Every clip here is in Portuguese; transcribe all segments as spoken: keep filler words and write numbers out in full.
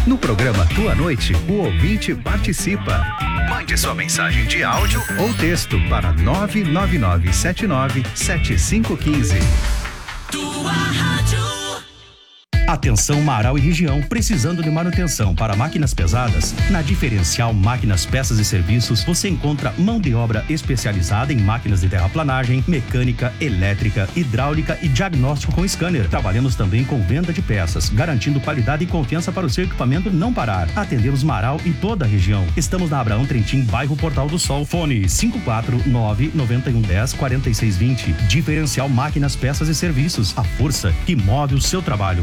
No programa Tua Noite, o ouvinte participa. Mande sua mensagem de áudio ou texto para nove nove nove sete nove sete cinco um cinco. Tua Rádio. Atenção Marau e região, precisando de manutenção para máquinas pesadas? Na Diferencial Máquinas, Peças e Serviços, você encontra mão de obra especializada em máquinas de terraplanagem, mecânica, elétrica, hidráulica e diagnóstico com scanner. Trabalhamos também com venda de peças, garantindo qualidade e confiança para o seu equipamento não parar. Atendemos Marau e toda a região. Estamos na Abraão Trentin, bairro Portal do Sol. Fone cinco quatro nove nove um um zero quatro seis dois zero. Diferencial Máquinas, Peças e Serviços. A força que move o seu trabalho.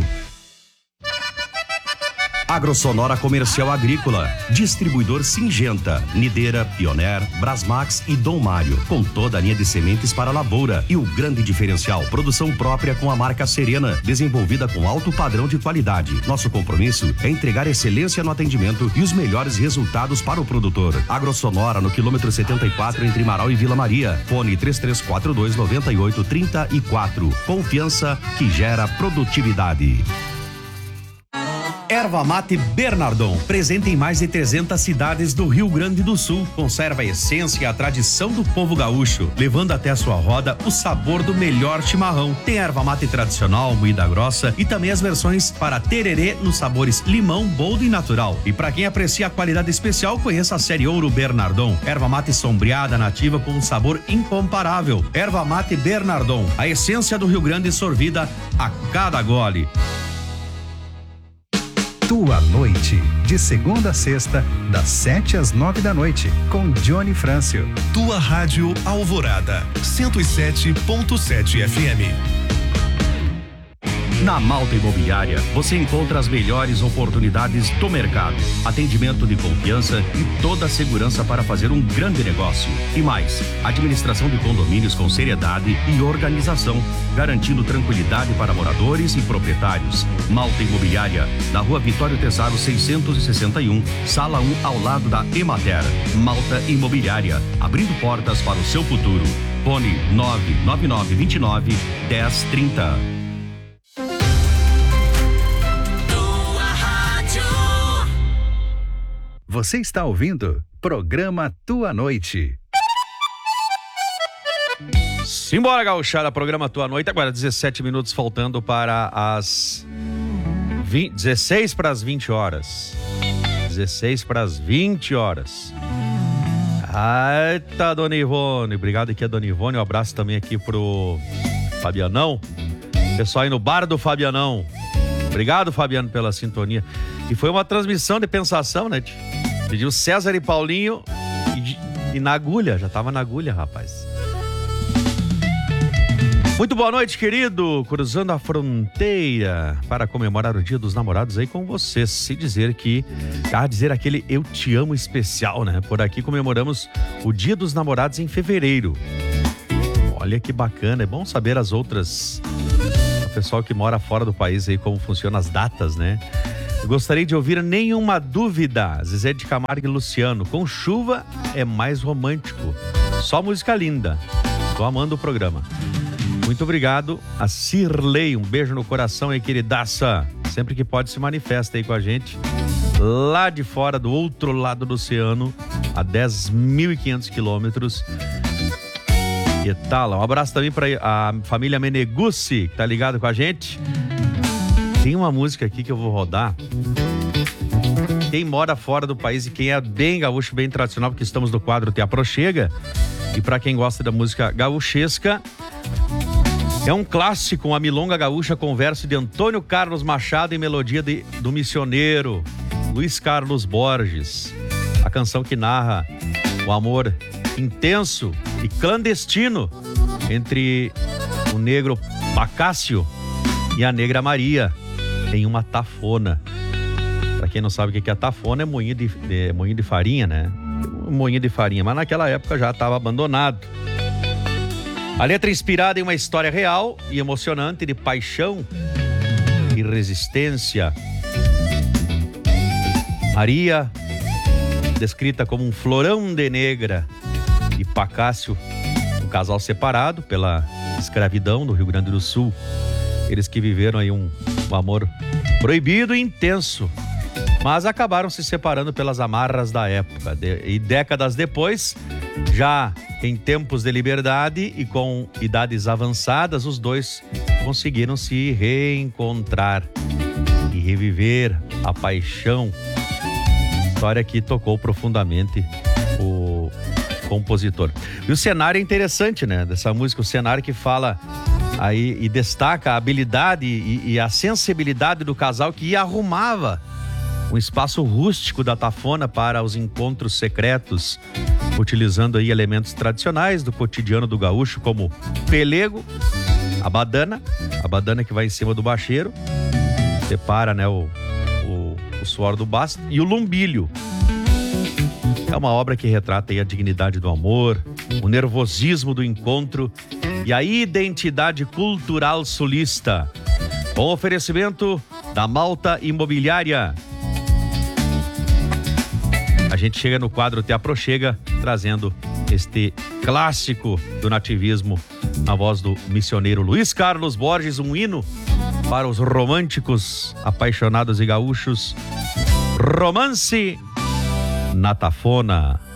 Agrosonora Comercial Agrícola, distribuidor Singenta, Nideira, Pioneer, Brasmax e Dom Mário, com toda a linha de sementes para a lavoura e o grande diferencial, produção própria com a marca Serena, desenvolvida com alto padrão de qualidade. Nosso compromisso é entregar excelência no atendimento e os melhores resultados para o produtor. Agrosonora no quilômetro setenta e quatro entre Marau e Vila Maria. Fone três três quatro dois nove oito três quatro. Confiança que gera produtividade. Erva Mate Bernardon, presente em mais de trezentas cidades do Rio Grande do Sul. Conserva a essência e a tradição do povo gaúcho, levando até a sua roda o sabor do melhor chimarrão. Tem erva mate tradicional, moída grossa e também as versões para tererê nos sabores limão, boldo e natural. E para quem aprecia a qualidade especial, conheça a série Ouro Bernardon. Erva mate sombreada nativa com um sabor incomparável. Erva Mate Bernardon, a essência do Rio Grande sorvida a cada gole. Tua Noite, de segunda a sexta, das sete às nove da noite, com Johnny Frâncio. Tua Rádio Alvorada, cento e sete ponto sete F M. Na Malta Imobiliária, você encontra as melhores oportunidades do mercado. Atendimento de confiança e toda a segurança para fazer um grande negócio. E mais, administração de condomínios com seriedade e organização, garantindo tranquilidade para moradores e proprietários. Malta Imobiliária, na Rua Vitório Tesaro seiscentos e sessenta e um, Sala um, ao lado da Emater. Malta Imobiliária, abrindo portas para o seu futuro. Fone nove nove nove dois nove um zero três zero. Você está ouvindo programa Tua Noite. Simbora, gauchada, programa Tua Noite. Agora dezessete minutos faltando para as vinte, dezesseis para as vinte horas. dezesseis para as vinte horas. Eita, Dona Ivone. Obrigado aqui a Dona Ivone. Um abraço também aqui pro Fabianão. Pessoal aí no bar do Fabianão. Obrigado, Fabiano, pela sintonia. E foi uma transmissão de pensação, né? Pediu César e Paulinho e, e na agulha. Já tava na agulha, rapaz. Muito boa noite, querido. Cruzando a fronteira para comemorar o Dia dos Namorados aí com vocês. Se dizer que, ah, dizer aquele eu te amo especial, né? Por aqui comemoramos o Dia dos Namorados em fevereiro. Olha que bacana. É bom saber as outras... O pessoal que mora fora do país aí, como funcionam as datas, né? Eu gostaria de ouvir Nenhuma Dúvida, Zezé de Camargo e Luciano. Com chuva é mais romântico. Só música linda. Tô amando o programa. Muito obrigado a Cirlei. Um beijo no coração aí, queridaça. Sempre que pode se manifesta aí com a gente. Lá de fora, do outro lado do oceano, a dez mil e quinhentos quilômetros. Que tal? Um abraço também para a família Meneguzzi, que tá ligado com a gente. Tem uma música aqui que eu vou rodar. Quem mora fora do país e quem é bem gaúcho, bem tradicional, porque estamos no quadro Te Aproxega. E para quem gosta da música gaúchesca, é um clássico, uma milonga gaúcha com verso de Antônio Carlos Machado e melodia de, do missioneiro Luiz Carlos Borges. A canção que narra o amor intenso e clandestino entre o negro Pacácio e a negra Maria em uma tafona. Pra quem não sabe o que é tafona, é moinho de, de, moinho de farinha, né? Moinho de farinha, mas naquela época já estava abandonado. A letra é inspirada em uma história real e emocionante de paixão e resistência. Maria, descrita como um florão de negra, e Pacácio, um casal separado pela escravidão do Rio Grande do Sul. Eles que viveram aí um, um amor proibido e intenso, mas acabaram se separando pelas amarras da época. De, e décadas depois, já em tempos de liberdade e com idades avançadas, os dois conseguiram se reencontrar e reviver a paixão. História que tocou profundamente o compositor. E o cenário é interessante, né? Dessa música, o cenário que fala aí e destaca a habilidade e, e a sensibilidade do casal que arrumava um espaço rústico da Tafona para os encontros secretos, utilizando aí elementos tradicionais do cotidiano do gaúcho, como pelego, a badana, a badana que vai em cima do bacheiro, separa, né, o, o, o suor do basto, e o lumbilho. É uma obra que retrata aí a dignidade do amor, o nervosismo do encontro e a identidade cultural sulista. Com oferecimento da Malta Imobiliária. A gente chega no quadro Te Aproxega, trazendo este clássico do nativismo na voz do missioneiro Luiz Carlos Borges, um hino para os românticos, apaixonados e gaúchos. Romance na Tafona.